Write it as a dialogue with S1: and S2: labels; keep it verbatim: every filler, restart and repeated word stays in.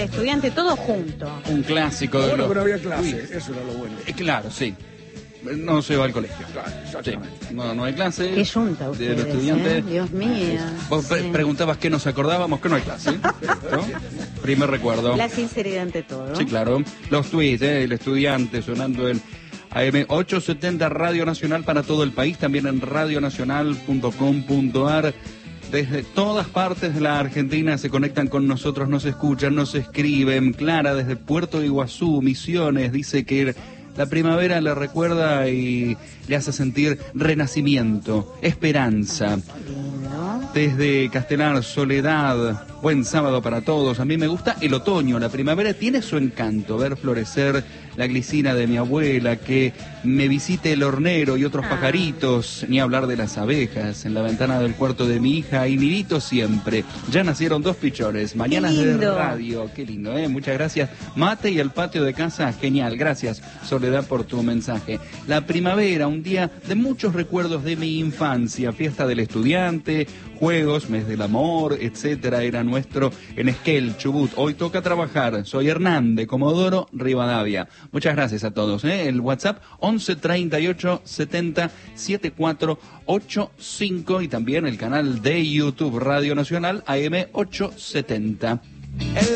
S1: estudiante, todo junto.
S2: Un clásico de
S3: Bueno,
S2: los...
S3: pero había clase,
S2: Uy.
S3: eso era lo bueno.
S2: Eh, Claro, sí. No se va al colegio.
S3: Claro,
S2: Sí.
S3: exactamente.
S2: No, no hay clase.
S1: Qué junta
S2: De
S1: ustedes,
S2: los estudiantes.
S1: ¿eh? Dios mío.
S2: Vos pre-
S1: Sí.
S2: preguntabas qué nos acordábamos, que no hay clase. ¿No? Primer recuerdo.
S1: La sinceridad ante todo.
S2: Sí, claro. Los tweets, ¿eh? El estudiante sonando en A M ochocientos setenta Radio Nacional para todo el país, también en radio nacional punto com punto a r. Desde todas partes de la Argentina se conectan con nosotros, nos escuchan, nos escriben. Clara desde Puerto Iguazú, Misiones, dice que la primavera le recuerda y le hace sentir renacimiento, esperanza.
S1: Lindo.
S2: Desde Castelar, Soledad, buen sábado para todos. A mí me gusta el otoño, la primavera tiene su encanto, ver florecer la glicina de mi abuela, que me visite el hornero y otros
S1: Ah.
S2: pajaritos, ni hablar de las abejas en la ventana del cuarto de mi hija, y nidito siempre. Ya nacieron dos pichones, mañanas de
S1: lindo.
S2: radio, qué lindo, ¿eh? Muchas gracias. Mate y el patio de casa, genial, gracias Soledad por tu mensaje. La primavera, un día de muchos recuerdos de mi infancia, fiesta del estudiante, juegos, mes del amor, etcétera, era nuestro en Esquel, Chubut. Hoy toca trabajar, soy Hernán de Comodoro, Rivadavia. Muchas gracias a todos, ¿eh? El WhatsApp once treinta y ocho setenta setenta y cuatro ochenta y cinco y también el canal de YouTube Radio Nacional A M ochocientos setenta.